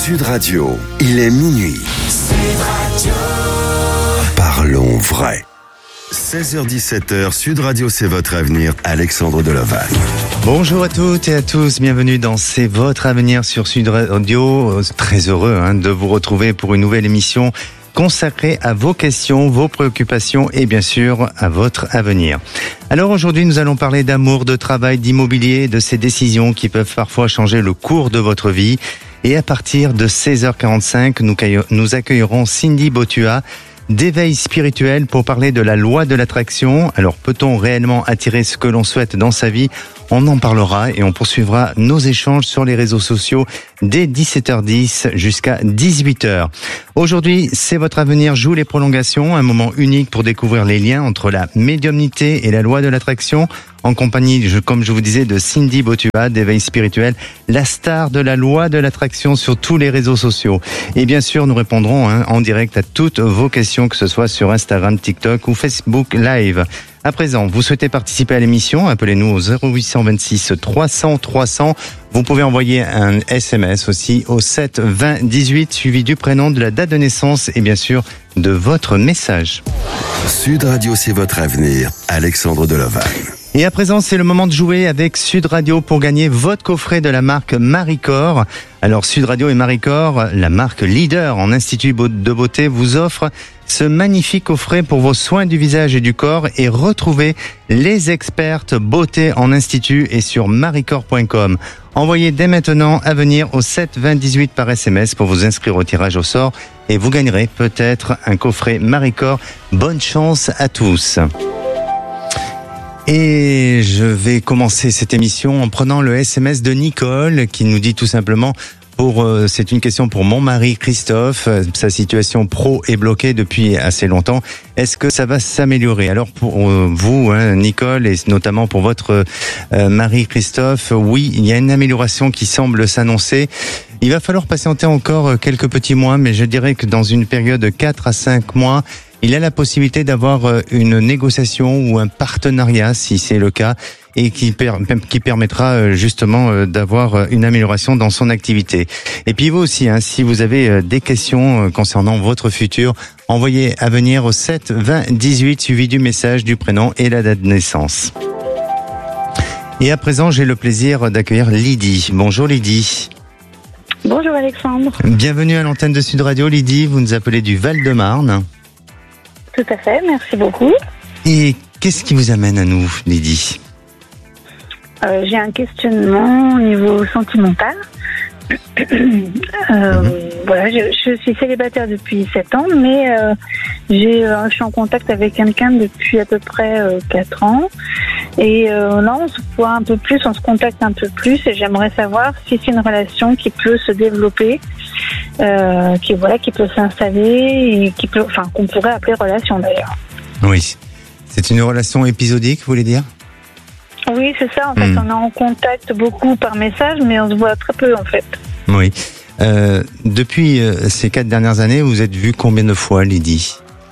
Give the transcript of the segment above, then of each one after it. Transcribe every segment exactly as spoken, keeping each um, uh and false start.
Sud Radio, il est minuit. Sud Radio. Parlons vrai. seize heures dix-sept, Sud Radio, c'est votre avenir. Alexandre Delovac. Bonjour à toutes et à tous, bienvenue dans C'est votre avenir sur Sud Radio. Très heureux hein, de vous retrouver pour une nouvelle émission consacrée à vos questions, vos préoccupations et bien sûr à votre avenir. Alors aujourd'hui, nous allons parler d'amour, de travail, d'immobilier, de ces décisions qui peuvent parfois changer le cours de votre vie. Et à partir de seize heures quarante-cinq, nous, nous accueillerons Cindy Botua d'Éveil Spirituel pour parler de la loi de l'attraction. Alors peut-on réellement attirer ce que l'on souhaite dans sa vie ? On en parlera et on poursuivra nos échanges sur les réseaux sociaux dès dix-sept heures dix jusqu'à dix-huit heures. Aujourd'hui, C'est votre avenir joue les prolongations, un moment unique pour découvrir les liens entre la médiumnité et la loi de l'attraction, en compagnie, comme je vous disais, de Cindy Botua d'Éveil Spirituel, la star de la loi de l'attraction sur tous les réseaux sociaux. Et bien sûr, nous répondrons hein, en direct à toutes vos questions, que ce soit sur Instagram, TikTok ou Facebook Live. À présent, vous souhaitez participer à l'émission, appelez-nous au zéro huit cent vingt-six trois cents trois cents. Vous pouvez envoyer un S M S aussi au sept vingt dix-huit, suivi du prénom, de la date de naissance et bien sûr de votre message. Sud Radio, c'est votre avenir. Alexandre Delovac. Et à présent, c'est le moment de jouer avec Sud Radio pour gagner votre coffret de la marque Maricor. Alors, Sud Radio et Maricor, la marque leader en institut de beauté, vous offre ce magnifique coffret pour vos soins du visage et du corps et retrouvez les expertes beauté en institut et sur maricor point com. Envoyez dès maintenant à venir au sept vingt dix-huit par S M S pour vous inscrire au tirage au sort et vous gagnerez peut-être un coffret Maricor. Bonne chance à tous. Et je vais commencer cette émission en prenant le S M S de Nicole qui nous dit tout simplement pour euh, c'est une question pour mon mari Christophe, sa situation pro est bloquée depuis assez longtemps. Est-ce que ça va s'améliorer ? Alors pour euh, vous hein, Nicole et notamment pour votre euh, mari Christophe, oui, il y a une amélioration qui semble s'annoncer. Il va falloir patienter encore quelques petits mois, mais je dirais que dans une période de quatre à cinq mois, il a la possibilité d'avoir une négociation ou un partenariat, si c'est le cas, et qui, per- qui permettra justement d'avoir une amélioration dans son activité. Et puis vous aussi, hein, si vous avez des questions concernant votre futur, envoyez à venir au sept vingt dix-huit, suivi du message, du prénom et la date de naissance. Et à présent, j'ai le plaisir d'accueillir Lydie. Bonjour Lydie. Bonjour Alexandre. Bienvenue à l'antenne de Sud Radio. Lydie, vous nous appelez du Val-de-Marne. Tout à fait, merci beaucoup. Et qu'est-ce qui vous amène à nous, Lydie ? euh, J'ai un questionnement au niveau sentimental. euh, mm-hmm. Voilà, je, je suis célibataire depuis sept ans, mais euh, j'ai, euh, je suis en contact avec quelqu'un depuis à peu près euh, quatre ans. Et euh, là, on se voit un peu plus, on se contacte un peu plus, et j'aimerais savoir si c'est une relation qui peut se développer, euh, qui voilà, qui peut s'installer et qui peut, enfin, qu'on pourrait appeler relation d'ailleurs. Oui, c'est une relation épisodique, vous voulez dire ? Oui, c'est ça. En fait, mmh. on est en contact beaucoup par message, mais on se voit très peu en fait. Oui. Euh, depuis euh, ces quatre dernières années, vous êtes vu combien de fois, Lydie ?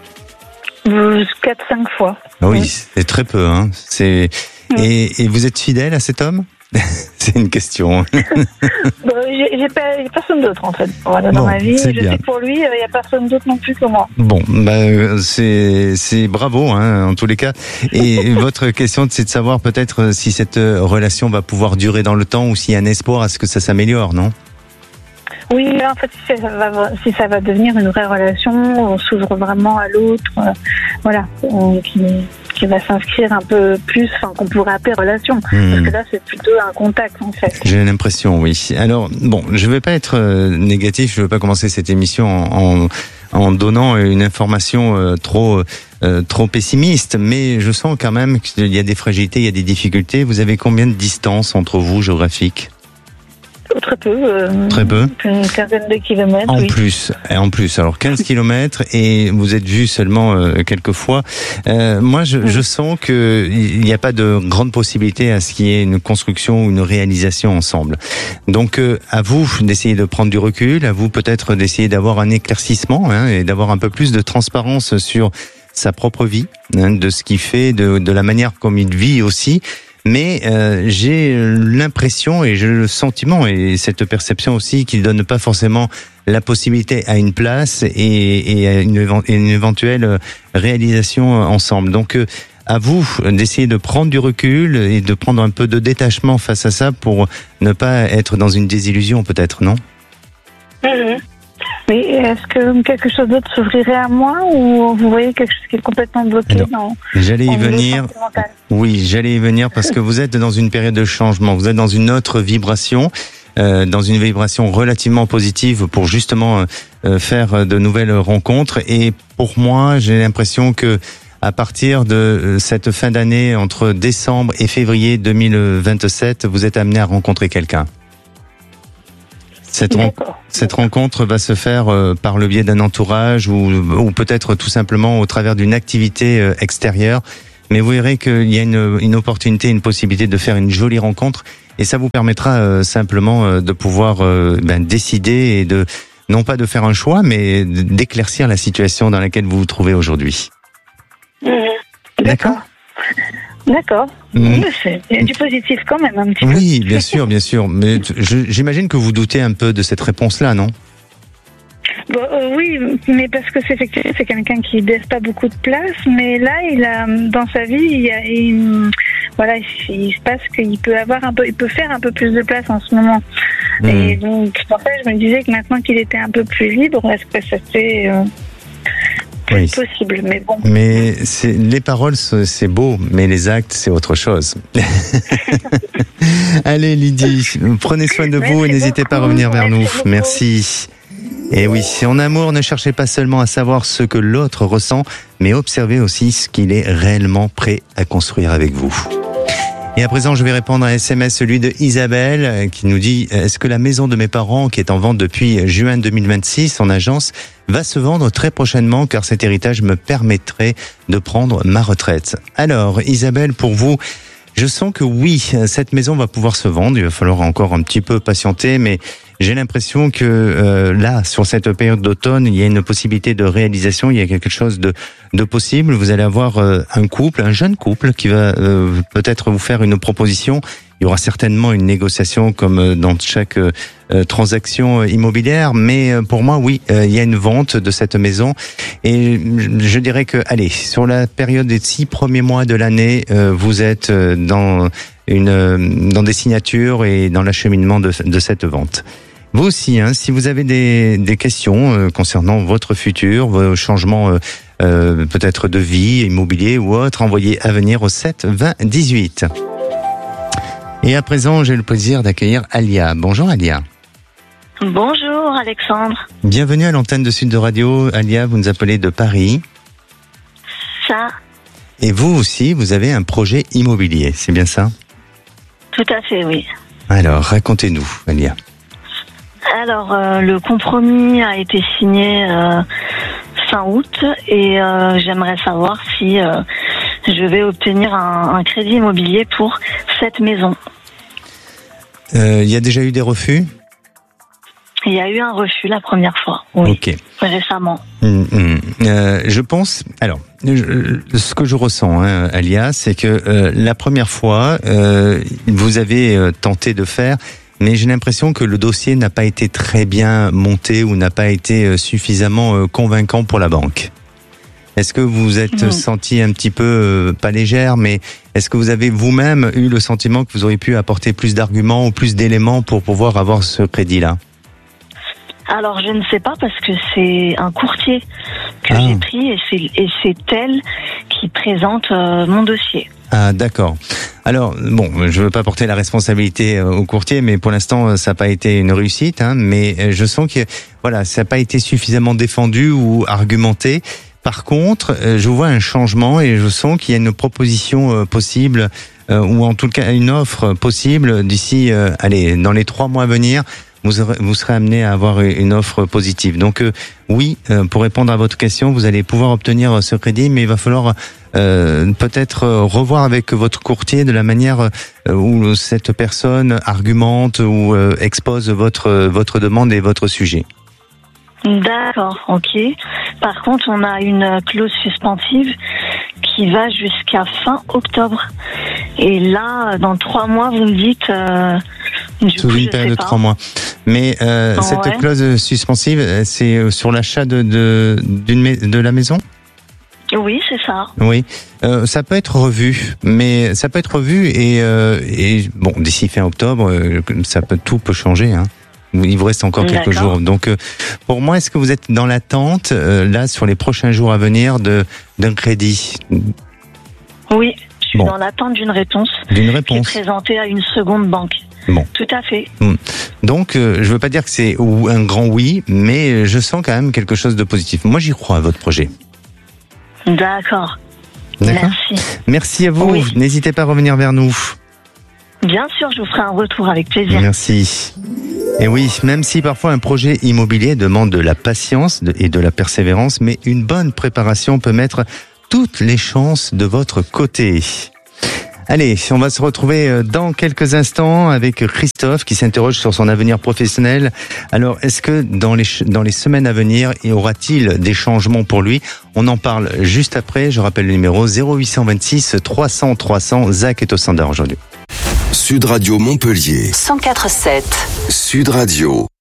Quatre, cinq fois. Oui, oui, c'est très peu. Hein. C'est mmh. et, et vous êtes fidèle à cet homme ? C'est une question. bon, j'ai, j'ai, pas, j'ai personne d'autre en fait. Voilà, dans bon, ma vie, je bien. sais que pour lui, il n'y a personne d'autre non plus que moi. Bon, bah, c'est, c'est bravo hein, en tous les cas. Et votre question, c'est de savoir peut-être si cette relation va pouvoir durer dans le temps ou s'il y a un espoir à ce que ça s'améliore, non ? Oui, en fait, si ça va, si ça va devenir une vraie relation, on s'ouvre vraiment à l'autre, euh, voilà, on, qui, qui va s'inscrire un peu plus, enfin, qu'on pourrait appeler relation. Mmh. Parce que là, c'est plutôt un contact, en fait. J'ai l'impression, oui. Alors, bon, je ne vais pas être euh, négatif, je ne veux pas commencer cette émission en, en, en donnant une information euh, trop, euh, trop pessimiste, mais je sens quand même qu'il y a des fragilités, il y a des difficultés. Vous avez combien de distance entre vous, géographique ? Très peu. Euh, Très peu. Une quinzaine de kilomètres. En oui. plus, en plus. Alors quinze kilomètres et vous êtes vus seulement euh, quelques fois. Euh, moi, je, oui. je sens que il n'y a pas de grande possibilité à ce qu'il y ait une construction ou une réalisation ensemble. Donc, euh, à vous d'essayer de prendre du recul, à vous peut-être d'essayer d'avoir un éclaircissement hein, et d'avoir un peu plus de transparence sur sa propre vie, hein, de ce qu'il fait, de, de la manière comme il vit aussi. Mais euh, j'ai l'impression et j'ai le sentiment et cette perception aussi qu'il donne pas forcément la possibilité à une place et, et à une, une éventuelle réalisation ensemble. Donc euh, à vous d'essayer de prendre du recul et de prendre un peu de détachement face à ça pour ne pas être dans une désillusion peut-être, non ? Mmh. Mais est-ce que quelque chose d'autre s'ouvrirait à moi ou vous voyez quelque chose qui est complètement bloqué Alors, dans J'allais y dans le venir. sentimental? Oui, j'allais y venir parce que vous êtes dans une période de changement. Vous êtes dans une autre vibration, euh, dans une vibration relativement positive pour justement euh, faire de nouvelles rencontres. Et pour moi, j'ai l'impression que à partir de cette fin d'année, entre décembre et février deux mille vingt-sept, vous êtes amené à rencontrer quelqu'un. Cette, ren- cette rencontre va se faire euh, par le biais d'un entourage ou, ou peut-être tout simplement au travers d'une activité euh, extérieure. Mais vous verrez qu'il y a une, une opportunité, une possibilité de faire une jolie rencontre et ça vous permettra euh, simplement euh, de pouvoir euh, ben, décider et de non pas de faire un choix, mais d'éclaircir la situation dans laquelle vous vous trouvez aujourd'hui. Mmh. D'accord. D'accord. Mmh. C'est il y a du positif quand même un petit oui, peu. Oui, bien sûr, bien sûr. Mais je, j'imagine que vous doutez un peu de cette réponse-là, non ? Bon, euh, oui, mais parce que c'est effectivement c'est quelqu'un qui laisse pas beaucoup de place, mais là il a dans sa vie il y a une, voilà il, il se passe qu'il peut avoir un peu, il peut faire un peu plus de place en ce moment. Mmh. Et donc pour ça je me disais que maintenant qu'il était un peu plus libre, est-ce que c'était euh, oui. possible, mais bon. Mais c'est, les paroles, c'est beau, mais les actes, c'est autre chose. Allez, Lydie, prenez soin de vous et n'hésitez pas à revenir vers nous. Merci. Et oui, en amour, ne cherchez pas seulement à savoir ce que l'autre ressent, mais observez aussi ce qu'il est réellement prêt à construire avec vous. Et à présent, je vais répondre à un S M S, celui de Isabelle, qui nous dit « Est-ce que la maison de mes parents, qui est en vente depuis juin deux mille vingt-six en agence, va se vendre très prochainement car cet héritage me permettrait de prendre ma retraite ?» Alors, Isabelle, pour vous, je sens que oui, cette maison va pouvoir se vendre. Il va falloir encore un petit peu patienter, mais j'ai l'impression que euh, là, sur cette période d'automne, il y a une possibilité de réalisation, il y a quelque chose de, de possible. Vous allez avoir euh, un couple, un jeune couple qui va euh, peut-être vous faire une proposition. Il y aura certainement une négociation comme dans chaque euh, transaction immobilière, mais pour moi, oui, euh, il y a une vente de cette maison. Et je dirais que, allez, sur la période des six premiers mois de l'année, euh, vous êtes dans une dans des signatures et dans l'acheminement de, de cette vente. Vous aussi, hein, si vous avez des, des questions euh, concernant votre futur, vos changements euh, euh, peut-être de vie, immobilier ou autre, envoyez Avenir au sept vingt dix-huit. Et à présent, j'ai le plaisir d'accueillir Alia. Bonjour Alia. Bonjour Alexandre. Bienvenue à l'antenne de Sud de Radio. Alia, vous nous appelez de Paris. Ça. Et vous aussi, vous avez un projet immobilier, c'est bien ça ? Tout à fait, oui. Alors, racontez-nous, Alia. Alors, euh, le compromis a été signé euh, fin août et euh, j'aimerais savoir si euh, je vais obtenir un, un crédit immobilier pour cette maison. Euh, il y a déjà eu des refus ? Il y a eu un refus la première fois, oui, ok. Récemment. Mmh, mmh. Euh, je pense, alors, je, ce que je ressens, hein, Alia, c'est que euh, la première fois, euh, vous avez euh, tenté de faire, mais j'ai l'impression que le dossier n'a pas été très bien monté ou n'a pas été euh, suffisamment euh, convaincant pour la banque. Est-ce que vous vous êtes mmh. senti un petit peu, euh, pas légère, mais est-ce que vous avez vous-même eu le sentiment que vous auriez pu apporter plus d'arguments ou plus d'éléments pour pouvoir avoir ce crédit-là ? Alors je ne sais pas parce que c'est un courtier que ah. j'ai pris et c'est, et c'est elle qui présente euh, mon dossier. Ah d'accord. Alors bon, je veux pas porter la responsabilité au courtier, mais pour l'instant ça n'a pas été une réussite. Hein, mais je sens que voilà, ça n'a pas été suffisamment défendu ou argumenté. Par contre, je vois un changement et je sens qu'il y a une proposition possible euh, ou en tout cas une offre possible d'ici, euh, allez, dans les trois mois à venir. Vous, aurez, vous serez amené à avoir une offre positive. Donc euh, oui, euh, pour répondre à votre question, vous allez pouvoir obtenir ce crédit, mais il va falloir euh, peut-être revoir avec votre courtier de la manière euh, où cette personne argumente ou euh, expose votre votre demande et votre sujet. D'accord, ok. Par contre, on a une clause suspensive qui va jusqu'à fin octobre. Et là, dans trois mois, vous me dites... Euh, du Sous coup, une période de pas. trois mois. Mais euh, Oh, cette ouais. clause suspensive, c'est sur l'achat de, de, d'une, de la maison ? Oui, c'est ça. Oui, euh, ça peut être revu, mais ça peut être revu et, euh, et bon, d'ici fin octobre, euh, ça peut, tout peut changer. Hein. Il vous reste encore quelques D'accord. jours. Donc, euh, pour moi, est-ce que vous êtes dans l'attente, euh, là, sur les prochains jours à venir, de, d'un crédit ? Oui, je suis Bon. dans l'attente d'une réponse D'une qui est réponse. présentée à une seconde banque. Bon. Tout à fait. Donc, euh, je veux pas dire que c'est ou- un grand oui, mais je sens quand même quelque chose de positif. Moi, j'y crois à votre projet. D'accord. D'accord ? Merci. Merci à vous. Oui. N'hésitez pas à revenir vers nous. Bien sûr, je vous ferai un retour avec plaisir. Merci. Et oui, même si parfois un projet immobilier demande de la patience de- et de la persévérance, mais une bonne préparation peut mettre toutes les chances de votre côté. Allez, on va se retrouver dans quelques instants avec Christophe qui s'interroge sur son avenir professionnel. Alors, est-ce que dans les, ch- dans les semaines à venir, y aura-t-il des changements pour lui ? On en parle juste après. Je rappelle le numéro zéro huit cent vingt-six trois cents trois cents. Zach est au standard aujourd'hui. Sud Radio Montpellier. cent quatre virgule sept. Sud Radio.